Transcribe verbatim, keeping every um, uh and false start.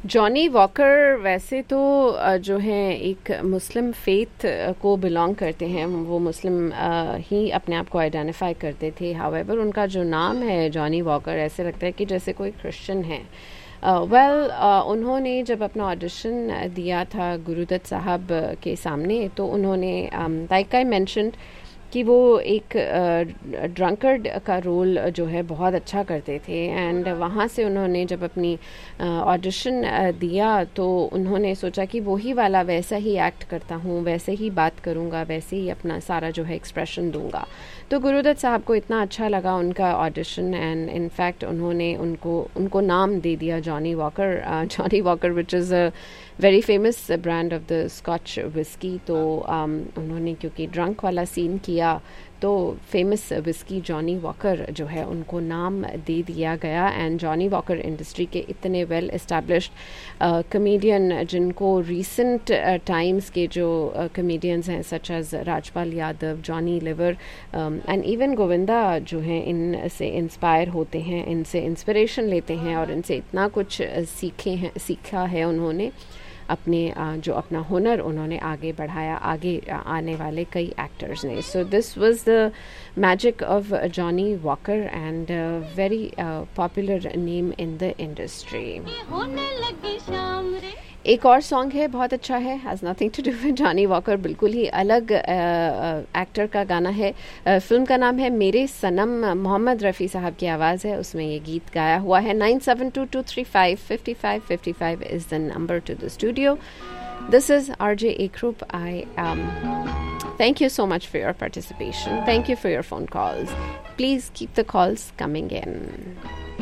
Johnny walker वैसे तो अ, जो है एक मुस्लिम फेथ को बिलोंग करते हैं, वो मुस्लिम अ, ही अपने आप को आइडेंटिफाई करते थे। हाउएवर उनका जो नाम है जॉनी वॉकर, ऐसे लगता है कि जैसे कोई क्रिश्चियन है। वेल uh, well, uh, उन्होंने जब अपना ऑडिशन दिया था गुरुदत्त साहब के सामने, तो उन्होंने लाइक आई मेंशन्ड कि वो एक ड्रंकर्ड uh, का रोल जो है बहुत अच्छा करते थे। एंड वहाँ से उन्होंने जब अपनी ऑडिशन uh, uh, दिया, तो उन्होंने सोचा कि वही वाला वैसा ही एक्ट करता हूँ, वैसे ही बात करूँगा, वैसे ही अपना सारा जो है एक्सप्रेशन दूंगा। तो गुरुदत्त साहब को इतना अच्छा लगा उनका ऑडिशन, एंड इनफैक्ट उन्होंने उनको उनको नाम दे दिया Johnny walker. Johnny walker which is a very famous brand of the scotch whisky. तो um, उन्होंने क्योंकि ड्रंक वाला सीन किया, तो फेमस विस्की जॉनी वॉकर जो है उनको नाम दे दिया गया। एंड जॉनी वॉकर इंडस्ट्री के इतने वेल एस्टैब्लिश्ड कमेडियन, जिनको रीसेंट टाइम्स के जो कमेडियंस हैं such as Rajpal Yadav, Johnny liver and even Govinda, जो हैं इनसे इंस्पायर होते हैं, इनसे इंस्पिरेशन लेते हैं और इनसे इतना कुछ सीखे हैं सीखा है उन्होंने, अपने जो अपना हुनर उन्होंने आगे बढ़ाया आगे आने वाले कई एक्टर्स ने। So this was the magic of Johnny walker and very popular name in the industry. एक और सॉन्ग है, बहुत अच्छा है, has nothing to do with Johnny walker, बिल्कुल ही अलग एक्टर uh, का गाना है। uh, फिल्म का नाम है मेरे सनम, मोहम्मद रफ़ी साहब की आवाज़ है, उसमें ये गीत गाया हुआ है। Nine seven to to three five fifty five fifty five is the number two the studio. This is R J एकरूप। आई um, thank you so much for your participation. Thank you for your phone calls. Please keep the calls coming in.